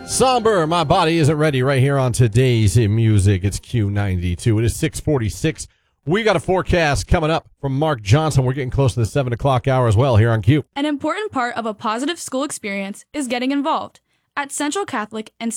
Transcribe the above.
Somber, My Body Isn't Ready right here on today's music. It's Q92. It is 6:46. We got a forecast coming up from Mark Johnson. We're getting close to the 7 o'clock hour as well here on Q. An important part of a positive school experience is getting involved. At Central Catholic and